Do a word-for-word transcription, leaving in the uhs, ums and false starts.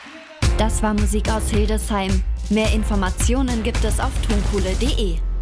Das war Musik aus Hildesheim. Mehr Informationen gibt es auf tonkohle punkt de.